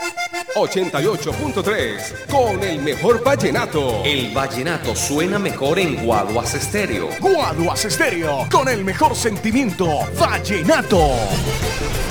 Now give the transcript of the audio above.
88.3 con el mejor vallenato. El vallenato suena mejor en Guaduas Estéreo. Guaduas Estéreo, con el mejor sentimiento vallenato.